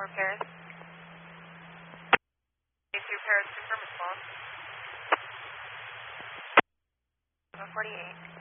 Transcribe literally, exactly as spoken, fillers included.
four Paris. two Paris, confirm response. one forty-eight.